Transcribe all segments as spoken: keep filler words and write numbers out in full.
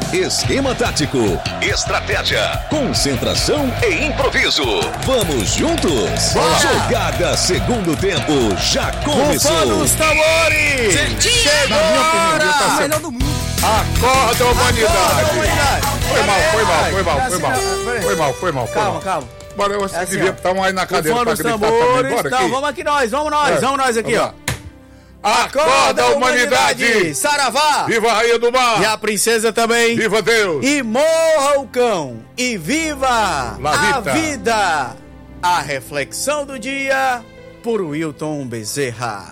Esquema tático, estratégia, concentração e improviso. Vamos juntos? Bora. Jogada segundo tempo já começou. Bufando os tambores! Chegou a hora! Tá melhor do mundo. Acorda a humanidade! Acorda a humanidade. Foi mal, foi mal, foi mal, foi mal. Foi mal, foi mal. Calma, calma. Bora, eu É assim, devia ó. estar aí na cadeira Bufando pra os gritar tambores. também. Bora Não, aqui. vamos aqui nós, vamos nós, É. vamos nós aqui, Vamos ó. Acorda a humanidade! Saravá! Viva a rainha do mar! E a princesa também. Viva Deus! E morra o cão! E viva La a Vita. vida! A reflexão do dia por Wilton Bezerra.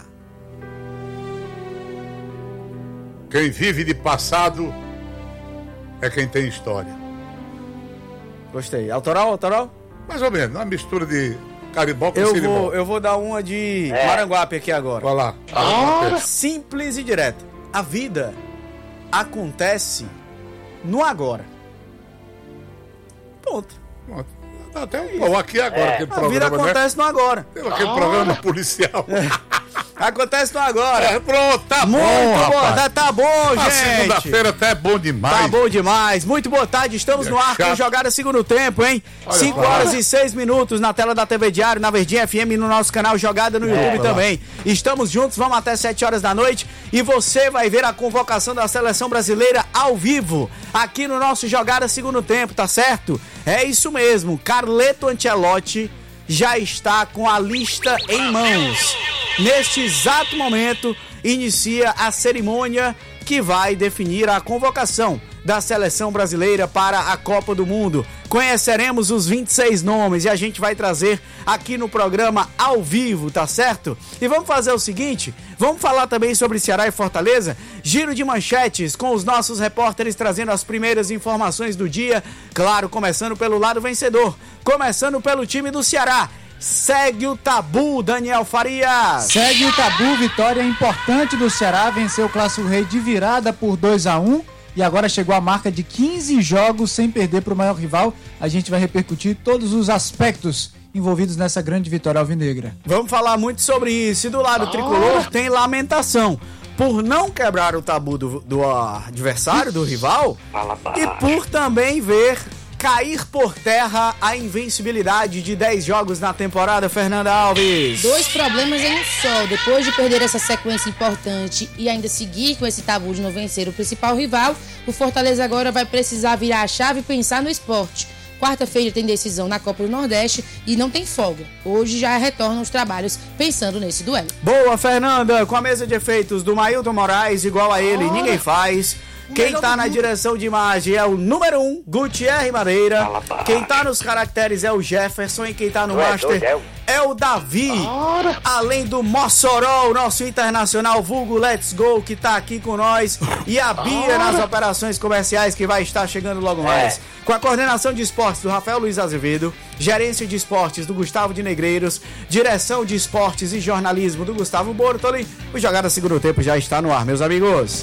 Quem vive de passado é quem tem história. Gostei. Autoral, autoral? Mais ou menos, uma mistura de carimbó com Eu sirimbó. vou, eu vou dar uma de É. Maranguape aqui agora. Vai lá. Simples e direto. A vida acontece no agora. Ponto. Pronto. Dá até um bom aqui agora, É. aquele A vida programa, né? acontece no agora. Tem aquele programa policial. Acontece no agora. É, pronto, tá Muito bom, bom, rapaz. tá, tá bom, A gente. segunda-feira até é bom demais. Tá bom demais. Muito boa tarde. Estamos É no ar com chato. Jogada Segundo Tempo, hein? Olha cinco pra lá. horas e seis minutos na tela da T V Diário, na Verdinha F M, no nosso canal Jogada no YouTube pra lá. também. Estamos juntos, vamos até sete horas da noite e você vai ver a convocação da Seleção Brasileira ao vivo aqui no nosso Jogada Segundo Tempo, tá certo? É isso mesmo. Carleto Ancelotti já está com a lista em mãos. Neste exato momento, inicia a cerimônia que vai definir a convocação da Seleção Brasileira para a Copa do Mundo. Conheceremos os vinte e seis nomes e a gente vai trazer aqui no programa ao vivo, tá certo? E vamos fazer o seguinte, vamos falar também sobre Ceará e Fortaleza, giro de manchetes com os nossos repórteres trazendo as primeiras informações do dia, claro, começando pelo lado vencedor, começando pelo time do Ceará. Segue o tabu, Daniel Farias. Segue o tabu, vitória importante do Ceará, venceu o Clássico Rei de virada por dois a um e agora chegou a marca de quinze jogos sem perder para o maior rival. A gente vai repercutir todos os aspectos envolvidos nessa grande vitória alvinegra. Vamos falar muito sobre isso. E do lado tricolor tem lamentação por não quebrar o tabu do, do adversário, do rival, e por também ver cair por terra a invencibilidade de dez jogos na temporada, Fernanda Alves. Dois problemas em um só. Depois de perder essa sequência importante e ainda seguir com esse tabu de não vencer o principal rival, o Fortaleza agora vai precisar virar a chave e pensar no esporte. Quarta-feira tem decisão na Copa do Nordeste e não tem folga. Hoje já retornam os trabalhos pensando nesse duelo. Boa, Fernanda. Com a mesa de efeitos do Mailton Moraes, igual a ele, ninguém faz. Quem tá na direção de imagem é o número um, Gutierre Madeira. Quem tá nos caracteres é o Jefferson. E quem tá no master é o Davi. Além do Mossoró, o nosso internacional vulgo Let's Go, que tá aqui com nós. E a Bia nas operações comerciais, que vai estar chegando logo mais. Com a coordenação de esportes do Rafael Luiz Azevedo, gerência de esportes do Gustavo de Negreiros, direção de esportes e jornalismo do Gustavo Bortoli, o Jogada Segundo Tempo já está no ar, meus amigos.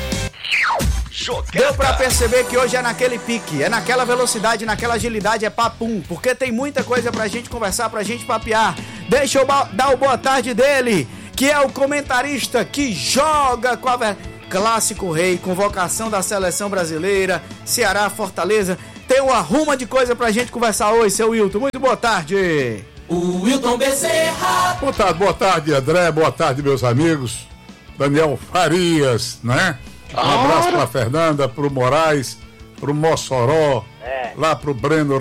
Jogada. Deu pra perceber que hoje é naquele pique, é naquela velocidade, naquela agilidade, é papum, porque tem muita coisa pra gente conversar, pra gente papear. Deixa eu ba- dar o boa tarde dele, que é o comentarista que joga com a... Ver... Clássico Rei, convocação da Seleção Brasileira, Ceará, Fortaleza. Tem uma ruma de coisa pra gente conversar hoje, seu Wilton. Muito boa tarde. O Wilton Bezerra. Boa tarde, boa tarde, André. Boa tarde, meus amigos. Daniel Farias, né? Um abraço pra Fernanda, pro Moraes, pro Mossoró, É. lá pro Breno